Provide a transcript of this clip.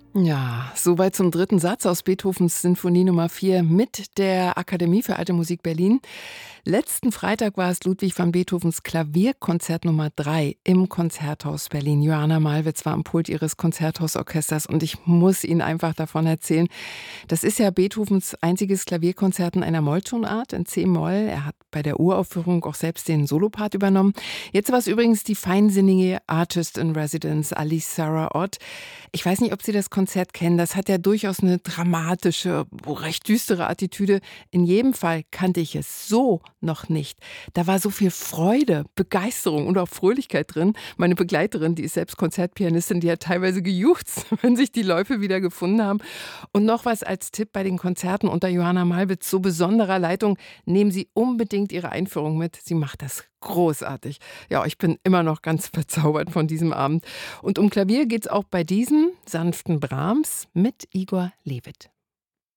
Ja, soweit zum dritten Satz aus Beethovens Sinfonie Nummer 4 mit der Akademie für Alte Musik Berlin. Letzten Freitag war es Ludwig van Beethovens Klavierkonzert Nummer 3 im Konzerthaus Berlin. Johanna Malwitz war am Pult ihres Konzerthausorchesters und ich muss Ihnen einfach davon erzählen. Das ist ja Beethovens einziges Klavierkonzert in einer Molltonart, in C-Moll. Er hat bei der Uraufführung auch selbst den Solopart übernommen. Jetzt war es übrigens die feinsinnige Artist in Residence, Alice Sarah Ott. Ich weiß nicht, ob Sie das Konzert kennen. Das hat ja durchaus eine dramatische, recht düstere Attitüde. In jedem Fall kannte ich es so noch nicht. Da war so viel Freude, Begeisterung und auch Fröhlichkeit drin. Meine Begleiterin, die ist selbst Konzertpianistin, die hat teilweise gejuchzt, wenn sich die Läufe wieder gefunden haben. Und noch was als Tipp bei den Konzerten unter Johanna Malwitz, so besonderer Leitung, nehmen Sie unbedingt Ihre Einführung mit. Sie macht das großartig. Ja, ich bin immer noch ganz verzaubert von diesem Abend. Und um Klavier geht es auch bei diesem sanften Brahms mit Igor Levit.